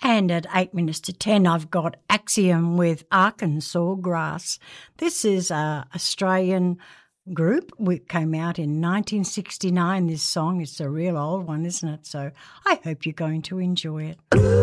And at 8 minutes to 10, I've got Axiom with Arkansas Grass. This is an Australian group. It came out in 1969, this song. It's a real old one, isn't it? So I hope you're going to enjoy it.